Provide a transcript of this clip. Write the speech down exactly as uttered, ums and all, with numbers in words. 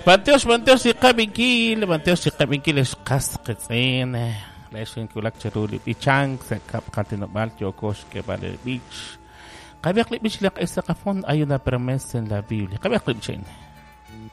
Banteos, banteos si kabingil, banteos si kabingil es kasqetzin. La eshin kulak cheruli ichang se kap kantinobal yokos que vale beach. Kabiak beach lak isa kafon ayun na permes en la Biblia. Kabiak beach.